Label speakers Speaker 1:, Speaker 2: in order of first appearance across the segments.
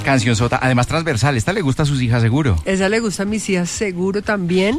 Speaker 1: Canción sota, además transversal. Esta le gusta a sus hijas seguro.
Speaker 2: Esa le gusta a mis hijas seguro también.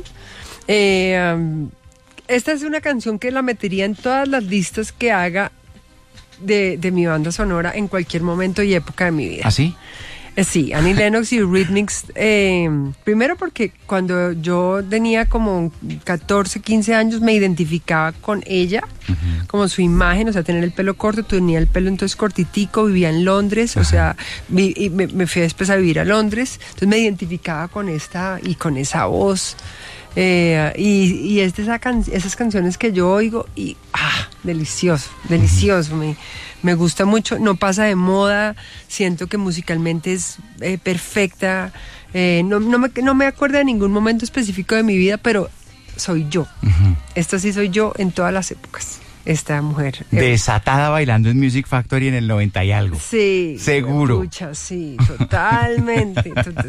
Speaker 2: Esta es una canción que la metería en todas las listas que haga de mi banda sonora en cualquier momento y época de mi vida.
Speaker 1: ¿Ah, sí?
Speaker 2: Sí, Annie Lennox y Eurythmics, primero porque cuando yo tenía como 14, 15 años me identificaba con ella, como su imagen, o sea, tener el pelo corto, tenía el pelo entonces cortitico, vivía en Londres, o sea, y me fui después a vivir a Londres, entonces me identificaba con esta y con esa voz. Y es de esas canciones que yo oigo y delicioso, me gusta mucho, no pasa de moda, siento que musicalmente es perfecta, no me acuerdo de ningún momento específico de mi vida, pero soy yo. Esta sí soy yo en todas las épocas. Esta mujer.
Speaker 1: Desatada bailando en Music Factory en el 90 y algo.
Speaker 2: Sí.
Speaker 1: Seguro.
Speaker 2: Escucha, sí, totalmente.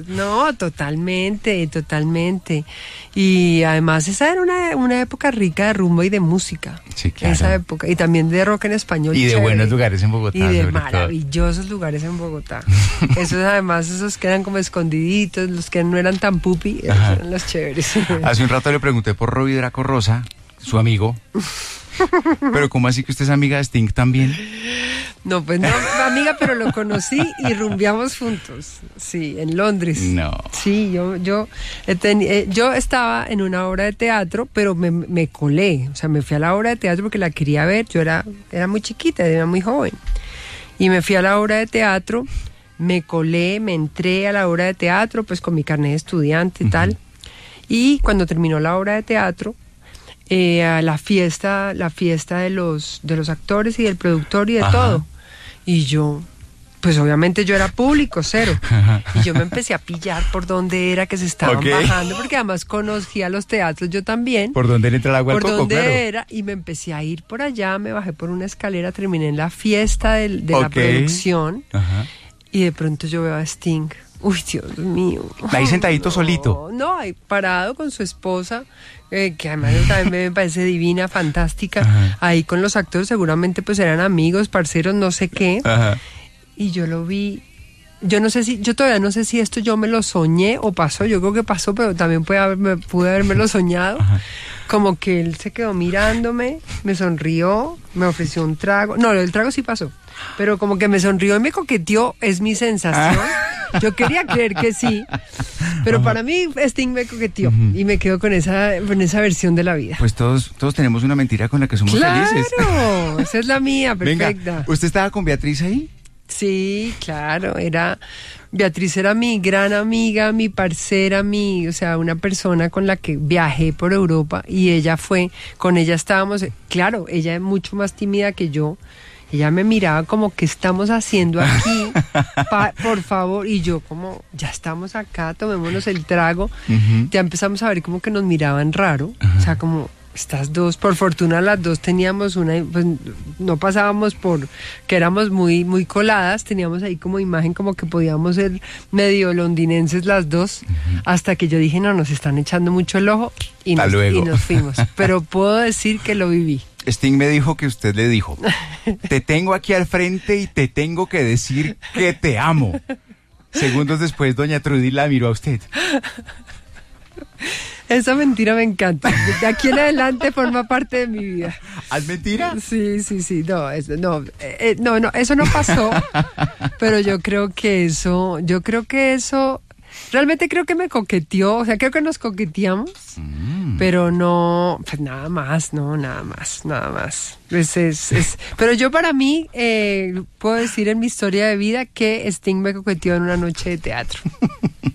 Speaker 2: Totalmente. Y además esa era una época rica de rumbo y de música.
Speaker 1: Sí, claro.
Speaker 2: Esa época. Y también de rock en español.
Speaker 1: Y de
Speaker 2: chévere.
Speaker 1: buenos lugares en Bogotá.
Speaker 2: Y de maravillosos lugares en Bogotá. Esos que eran como escondiditos, los que no eran tan pupi, eran los chéveres.
Speaker 1: Hace un rato le pregunté por Robbie Draco Rosa, su amigo. Pero ¿cómo así que usted es amiga de Sting también?
Speaker 2: No, pues no, amiga, pero lo conocí y rumbeamos juntos, sí, en Londres.
Speaker 1: No.
Speaker 2: Sí, yo estaba en una obra de teatro, pero me colé, o sea, me fui a la obra de teatro porque la quería ver, yo era muy chiquita, era muy joven, y me fui a la obra de teatro, me colé, me entré a la obra de teatro, pues con mi carnet de estudiante y tal, y cuando terminó la obra de teatro, a la fiesta de los actores y del productor y de todo. Y yo, pues obviamente yo era público, cero. Y yo me empecé a pillar por dónde era que se estaban bajando, porque además conocía los teatros yo también.
Speaker 1: ¿Por dónde le entra el agua al coco?
Speaker 2: Por dónde
Speaker 1: claro.
Speaker 2: era, y me empecé a ir por allá, me bajé por una escalera, terminé en la fiesta de la producción. Y de pronto yo veo a Sting. Uy, Dios mío.
Speaker 1: Ahí sentadito solito.
Speaker 2: No, ahí parado con su esposa, que además también me parece divina, fantástica. Ahí con los actores, seguramente pues eran amigos, parceros, no sé qué. Y yo lo vi. Yo todavía no sé si esto yo me lo soñé o pasó. Yo creo que pasó, pero también pude habérmelo soñado. Como que él se quedó mirándome, me sonrió, me ofreció un trago. No, el trago sí pasó. Pero como que me sonrió y me coqueteó, es mi sensación. Yo quería creer que sí, pero para mí Sting me coqueteó y me quedo con esa versión de la vida.
Speaker 1: Pues todos tenemos una mentira con la que somos felices.
Speaker 2: Claro, esa es la mía, perfecta.
Speaker 1: Venga, ¿usted estaba con Beatriz ahí?
Speaker 2: Sí, claro, Beatriz era mi gran amiga, mi parcera, o sea, una persona con la que viajé por Europa y con ella estábamos, claro, ella es mucho más tímida que yo. Ella me miraba como, ¿qué estamos haciendo aquí? Por favor. Y yo como, ya estamos acá, tomémonos el trago. Ya empezamos a ver como que nos miraban raro. O sea, como, estas dos, por fortuna las dos teníamos pues no pasábamos por que éramos muy, muy coladas. Teníamos ahí como imagen como que podíamos ser medio londinenses las dos. Hasta que yo dije, no, nos están echando mucho el ojo. Y nos fuimos. Pero puedo decir que lo viví.
Speaker 1: Sting me dijo que usted le dijo, te tengo aquí al frente y te tengo que decir que te amo. Segundos después, doña Trudy la miró a usted.
Speaker 2: Esa mentira me encanta. De aquí en adelante forma parte de mi vida.
Speaker 1: ¿Es mentira?
Speaker 2: Sí. No, eso no pasó. Pero yo creo que eso, realmente creo que me coqueteó, o sea, creo que nos coqueteamos, pero no, pues nada más. Pero yo para mí, puedo decir en mi historia de vida que Sting me coqueteó en una noche de teatro.